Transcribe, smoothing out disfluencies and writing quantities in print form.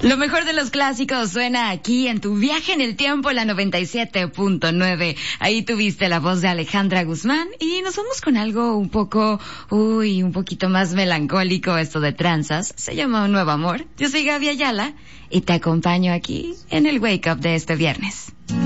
Lo mejor de los clásicos suena aquí en Tu Viaje en el Tiempo, la 97.9. Ahí tuviste la voz de Alejandra Guzmán y nos vamos con algo un poquito más melancólico, esto de tranzas. Se llama Un Nuevo Amor. Yo soy Gaby Ayala y te acompaño aquí en el Wake Up de este viernes.